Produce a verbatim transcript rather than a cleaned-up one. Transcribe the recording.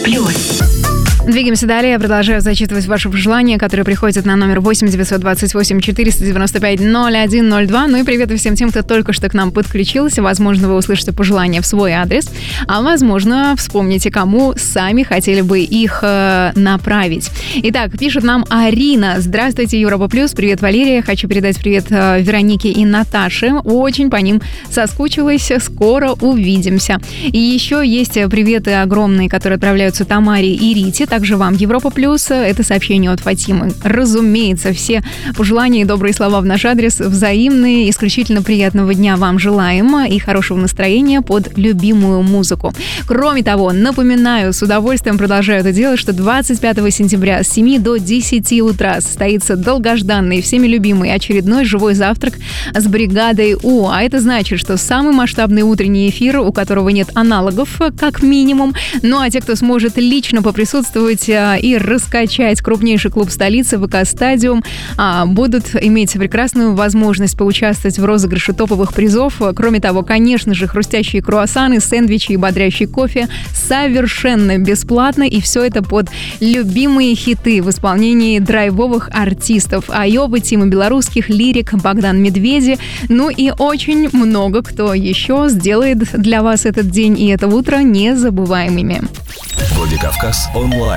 плюс. Двигаемся далее. Я продолжаю зачитывать ваши пожелания, которые приходят на номер восемь девятьсот двадцать восемь четыреста девяносто пять ноль один ноль два. Ну и привет всем тем, кто только что к нам подключился. Возможно, вы услышите пожелания в свой адрес, а возможно, вспомните, кому сами хотели бы их э, направить. Итак, пишет нам Арина. Здравствуйте, Европа Плюс. Привет, Валерия. Хочу передать привет э, Веронике и Наташе. Очень по ним соскучилась. Скоро увидимся. И еще есть приветы огромные, которые отправляются Тамаре и Рите. Также вам, Европа Плюс. Это сообщение от Фатимы. Разумеется, все пожелания и добрые слова в наш адрес взаимные. Исключительно приятного дня вам желаем и хорошего настроения под любимую музыку. Кроме того, напоминаю, с удовольствием продолжаю это делать, что двадцать пятого сентября с семи до десяти утра состоится долгожданный, всеми любимый очередной живой завтрак с бригадой У. А это значит, что самый масштабный утренний эфир, у которого нет аналогов, как минимум. Ну а те, кто сможет лично поприсутствовать и раскачать крупнейший клуб столицы ВК-стадиум, будут иметь прекрасную возможность поучаствовать в розыгрыше топовых призов. Кроме того, конечно же, хрустящие круассаны, сэндвичи и бодрящий кофе совершенно бесплатно. И все это под любимые хиты в исполнении драйвовых артистов. Айова, Тима Белорусских, Лирик, Богдан Медведи. Ну и очень много кто еще сделает для вас этот день и это утро незабываемыми. Владикавказ онлайн.